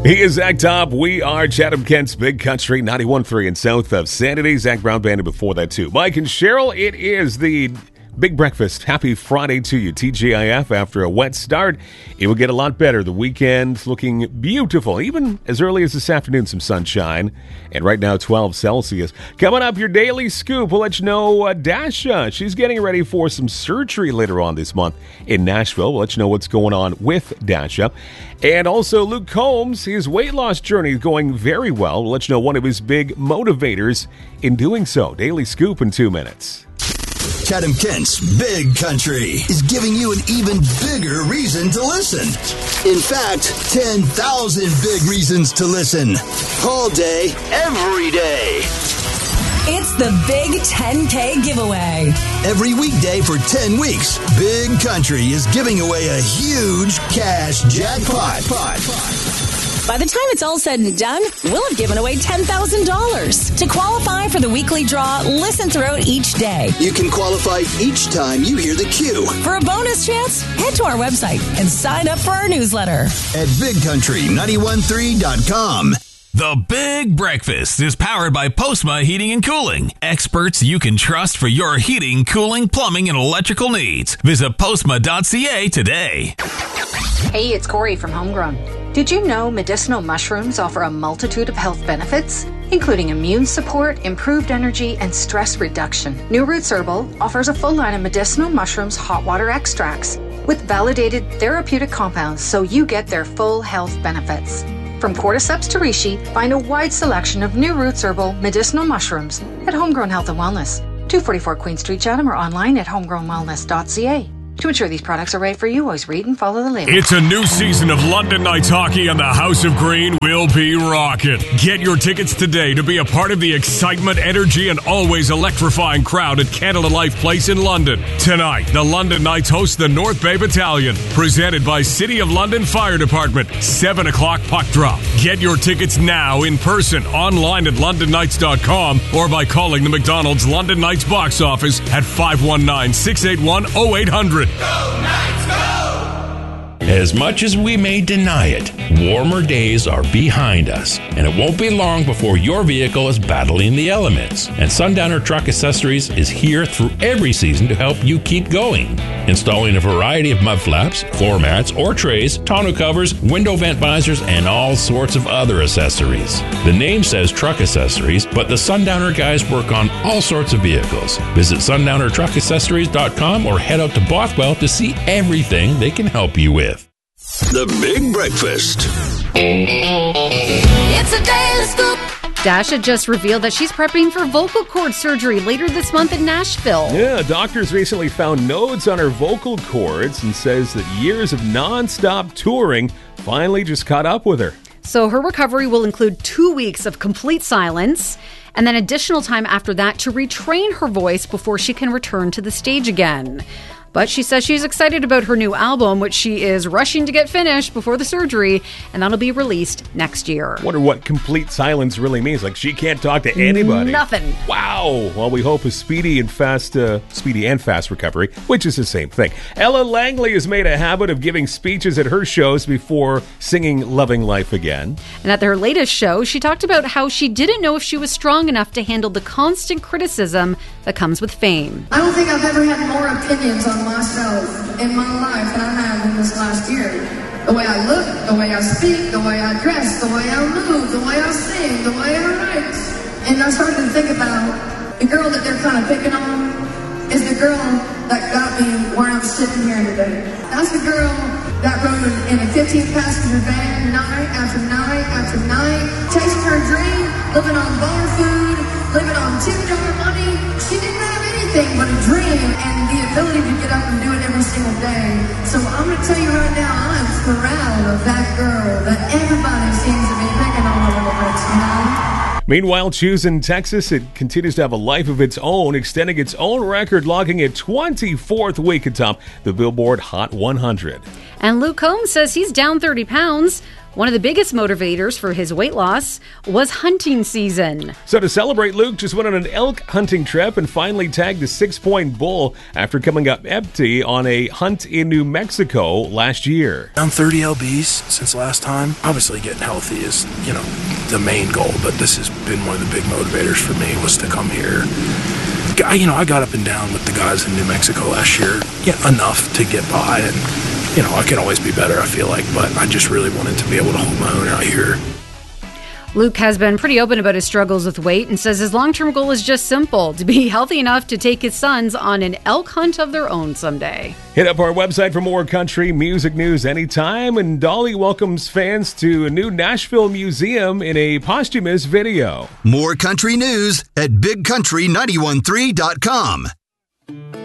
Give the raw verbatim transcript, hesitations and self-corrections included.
He is Zach Top. We are Chatham Kent's Big Country, ninety-one point three in south of Sanity. Zach Brown Band, and before that, too. Mike and Cheryl, it is the Big Breakfast. Happy Friday to you. T G I F, after a wet start, it will get a lot better. The weekend looking beautiful. Even as early as this afternoon, some sunshine. And right now, twelve Celsius. Coming up, your daily scoop. We'll let you know uh, Dasha, she's getting ready for some surgery later on this month in Nashville. We'll let you know what's going on with Dasha. And also, Luke Combs, his weight loss journey is going very well. We'll let you know one of his big motivators in doing so. Daily scoop in two minutes. Chatham Kent's Big Country is giving you an even bigger reason to listen. In fact, ten thousand big reasons to listen. All day, every day. It's the Big ten K giveaway. Every weekday for ten weeks, Big Country is giving away a huge cash jackpot. By the time it's all said and done, we'll have given away ten thousand dollars. To qualify for the weekly draw, listen throughout each day. You can qualify each time you hear the cue. For a bonus chance, head to our website and sign up for our newsletter at big country nine one three dot com. The Big Breakfast is powered by Postma Heating and Cooling. Experts you can trust for your heating, cooling, plumbing, and electrical needs. Visit postma dot c a today. Hey, it's Corey from Homegrown. Did you know medicinal mushrooms offer a multitude of health benefits, including immune support, improved energy, and stress reduction? New Roots Herbal offers a full line of medicinal mushrooms hot water extracts with validated therapeutic compounds so you get their full health benefits. From cordyceps to reishi, find a wide selection of New Roots Herbal medicinal mushrooms at Homegrown Health and Wellness, two forty-four Queen Street, Chatham, or online at homegrown wellness dot c a. To ensure these products are right for you, always read and follow the label. It's a new season of London Knights hockey, and the House of Green will be rocking. Get your tickets today to be a part of the excitement, energy, and always electrifying crowd at Canada Life Place in London. Tonight, the London Knights host the North Bay Battalion, presented by City of London Fire Department. seven o'clock puck drop. Get your tickets now in person, online at london knights dot com, or by calling the McDonald's London Knights box office at five one nine, six eight one, oh eight hundred. Go Knights, go! As much as we may deny it, warmer days are behind us, and it won't be long before your vehicle is battling the elements. And Sundowner Truck Accessories is here through every season to help you keep going. Installing a variety of mud flaps, floor mats, or trays, tonneau covers, window vent visors, and all sorts of other accessories. The name says Truck Accessories, but the Sundowner guys work on all sorts of vehicles. Visit sundowner truck accessories dot com or head out to Bothwell to see everything they can help you with. The Big Breakfast. It's a daily scoop. Dasha just revealed that she's prepping for vocal cord surgery later this month in Nashville. Yeah, doctors recently found nodes on her vocal cords and says that years of non-stop touring finally just caught up with her. So her recovery will include two weeks of complete silence and then additional time after that to retrain her voice before she can return to the stage again. But she says she's excited about her new album, which she is rushing to get finished before the surgery, and that'll be released next year. Wonder what complete silence really means. Like, she can't talk to anybody. Nothing. Wow. Well, we hope a speedy and fast, uh, speedy and fast recovery, which is the same thing. Ella Langley has made a habit of giving speeches at her shows before singing Loving Life Again. And at her latest show, she talked about how she didn't know if she was strong enough to handle the constant criticism that comes with fame. I don't think I've ever had more opinions on myself in my life than I have in this last year. The way I look, the way I speak, the way I dress, the way I move, the way I sing, the way I write. And I started to think about the girl that they're kind of picking on is the girl that got me where I'm sitting here today. That's the girl that rode in a fifteen passenger van night after night after night, chasing her dream, living on bar food, living on tip jar money. She didn't have anything but a dream and the ability to get up and do it every single day. So I'm going to tell you right now, I'm proud of that girl that everybody seems to be picking on a little bit, you know? Meanwhile, Choose in Texas, it continues to have a life of its own, extending its own record, logging a twenty-fourth week atop the Billboard Hot one hundred. And Luke Combs says he's down thirty pounds. One of the biggest motivators for his weight loss was hunting season. So to celebrate, Luke just went on an elk hunting trip and finally tagged a six-point bull after coming up empty on a hunt in New Mexico last year. Down thirty L Bs since last time. Obviously getting healthy is, you know, the main goal, but this has been one of the big motivators for me was to come here. I, you know, I got up and down with the guys in New Mexico last year, yeah, enough to get by, and you know, I can always be better, I feel like, but I just really wanted to be able to hold my own out here. Luke has been pretty open about his struggles with weight and says his long-term goal is just simple, to be healthy enough to take his sons on an elk hunt of their own someday. Hit up our website for more country music news anytime, and Dolly welcomes fans to a new Nashville museum in a posthumous video. More country news at big country nine one three dot com.